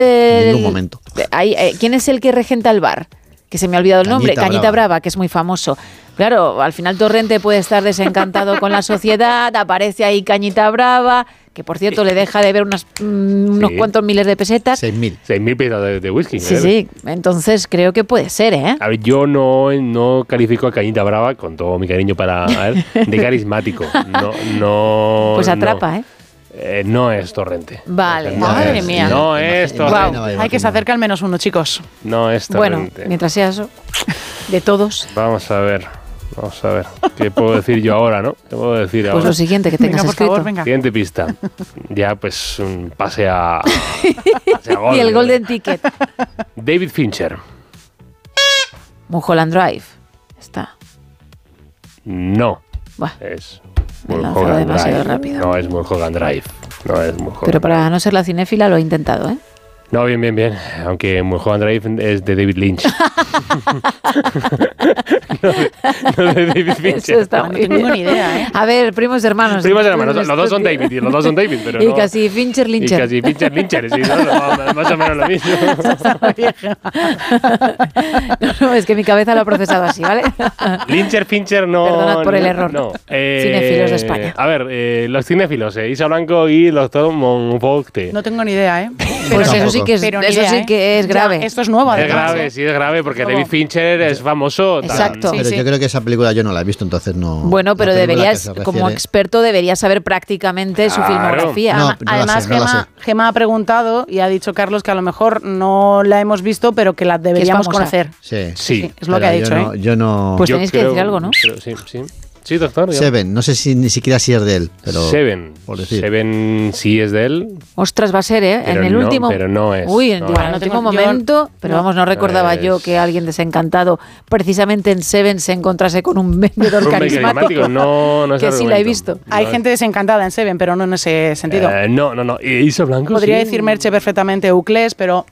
En ningún momento. ¿Quién es el que regenta el bar? Que se me ha olvidado el nombre. Cañita Brava, que es muy famoso. Claro, al final Torrente puede estar desencantado con la sociedad, aparece ahí Cañita Brava, que por cierto le deja de ver unos cuantos miles de pesetas. 6.000 piezas de whisky. Sí, entonces creo que puede ser, ¿eh? A ver, yo no califico a Cañita Brava, con todo mi cariño para él, de carismático. No. Pues atrapa, ¿eh? No es Torrente. Vale. Madre mía. No es Torrente. Wow. Hay que se acerque al menos uno, chicos. No es Torrente. Bueno, mientras sea eso, de todos. Vamos a ver. ¿Qué puedo decir yo ahora, no? ¿Qué puedo decir ahora? Pues lo siguiente que tengas por escrito. favor, venga. Siguiente pista. Ya, pues, pase a Y el Golden Ticket. David Fincher. Mulholland Drive. Está. No. Buah, Es me he lanzado Mulholland demasiado Drive. rápido. No es Mulholland Drive. Pero para no ser la cinéfila lo he intentado, ¿eh? No, bien. Aunque Mulholland Drive es de David Lynch. no de David Fincher. Eso está No tengo ni idea, ¿eh? A ver, primos hermanos. Los dos son David, pero Y no. casi Fincher, Y Lyncher. casi Fincher, sí, ¿no? Más o menos lo mismo. No, es que mi cabeza lo ha procesado así, ¿vale? Fincher no. Perdonad por el error. No. Cinéfilos de España. A ver, los cinéfilos, Isa Blanco y el doctor Monfocte. No tengo ni idea, ¿eh? Pues tampoco. eso sí que es grave. Ya, esto es nuevo, Es además. grave, sí es grave, porque Luego. David Fincher es famoso. Exacto. Pero Sí. yo creo que esa película yo no la he visto, entonces no. Bueno, pero la película deberías, que se como refiere- experto, deberías saber prácticamente su Claro. filmografía. No, Además, no la sé. Gema ha preguntado y ha dicho Carlos que a lo mejor no la hemos visto, pero que la deberíamos famosa. conocer. Sí. Sí. Es lo que ha Pero dicho, yo no. Pues Yo tenéis que creo- decir algo, ¿no? Sí. Sí, doctor. Seven, no sé si ni siquiera si es de él, pero. Seven. Por decir. Seven sí es de él. Ostras, va a ser, ¿eh? Pero en el no, último. pero no es. Uy, en No el es. último No tengo- momento. Pero vamos, no recordaba es. yo que alguien desencantado, precisamente en Seven, se encontrase con un vendedor Hombre, carismático. No es que sí la he argumento. visto. Hay No gente desencantada en Seven, pero no en ese sentido. No. ¿Y Isa Blanco? Podría sí? decir Merche perfectamente Euclés, pero.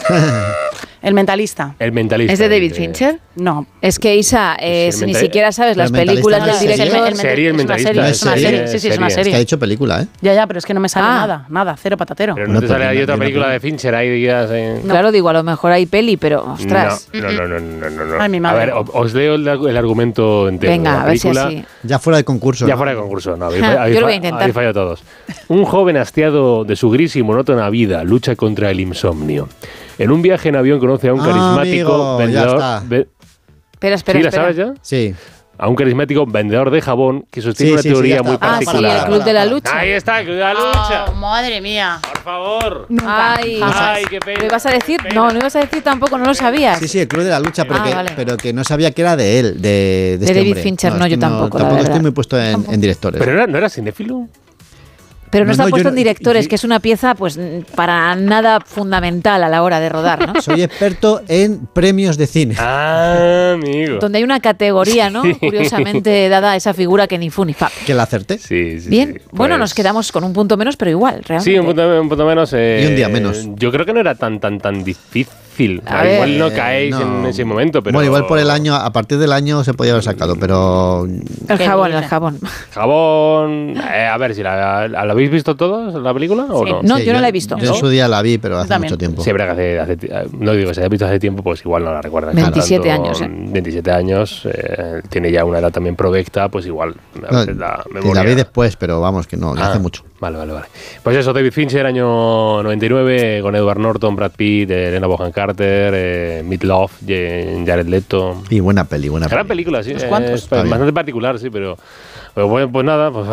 El mentalista. El mentalista. ¿Es de David Fincher? No. Es que Isa, Sí, ni el siquiera sabes las el mentalista películas no del es serie. director. Serie, el es una mentalista. serie, es una serie. Sí, es una Es que ha serie. hecho película, ¿eh? Ya, pero es que no me sale Ah. nada, cero patatero. Pero No, no te pero sale ahí yo otra no película creo. de Fincher, ahí digas. Claro, digo, a lo mejor hay peli, pero ostras. No. Ay, mi A madre. ver, os leo el argumento entero. de Venga, la a ver si película. así. Ya fuera de concurso. Ya ¿no? fuera de concurso, no. Yo lo voy a intentar. Habéis fallado todos. Un joven hastiado de su gris y monótona vida lucha contra el insomnio. En un viaje en avión conoce a un carismático amigo, vendedor. ya está. Espera. ¿Sí la sabes ya? Sí. A un carismático vendedor de jabón que sostiene Sí, una sí, sí, teoría ya muy está. Ah, sí, particular. el Club de la Lucha. Ahí está, el Club de la Lucha. Madre mía. Por favor. Ay, Ay, qué pena. ¿lo ibas a decir? Qué pena. No, no ibas a decir tampoco, no lo sabías. Sí, el Club de la Lucha, pero, Ah, vale. pero que no sabía que era de él, de este David hombre. Fincher, no, es que yo tampoco, la Tampoco verdad. estoy muy puesto en directores. ¿Pero no era cinéfilo? Pero no, está yo puesto en no- directores, yo- que es una pieza pues para nada fundamental a la hora de rodar, ¿no? Soy experto en premios de cine. Ah, amigo. Donde hay una categoría, ¿no? Curiosamente dada a esa figura que ni fu ni fa. Que la acerté. Sí. Bien, bueno, pues- nos quedamos con un punto menos, pero igual, realmente. Sí, un punto menos. Y un día menos. Yo creo que no era tan difícil. A ver, igual no caéis no. en ese momento, pero. Bueno, igual por el año, a partir del año se podía haber sacado, pero El jabón. Jabón. A ver, si ¿la habéis visto todos la película o Sí. no? No, sí, yo no la he visto. Yo en su día la vi, pero hace también. mucho tiempo. Siempre que no digo que se haya visto hace tiempo, pues igual no la recuerdan. 27 años, 27 años, tiene ya una edad también provecta, pues igual a No, veces la y memoria. la vi después, pero vamos, que no, que hace mucho. Vale. Pues eso, David Fincher, año 99, con Edward Norton, Brad Pitt, Helena Bonham Carter, Meatloaf, Jared Leto. Y buena peli, buena Gran peli. película, sí. ¿Unos cuantos? Es Está bien. bastante particular, sí, pero bueno, pues nada, pues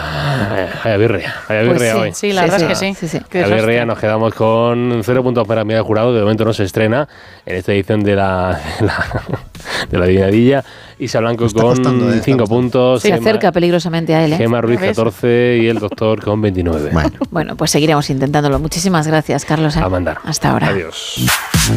vaya birria. Vaya Pues birria sí, hoy. Sí, la verdad es que sí. Qué La desastre. birria, nos quedamos con 0 puntos para mí del jurado, que de momento no se estrena en esta edición de la adivinadilla. Isa Blanco Me está con costando, 5 puntos. Se acerca peligrosamente a él, ¿eh? Gema Ruiz ¿Ya ves? 14 y el doctor con 29. Bueno. Bueno, pues seguiremos intentándolo. Muchísimas gracias, Carlos. A mandar. Hasta ahora. Adiós.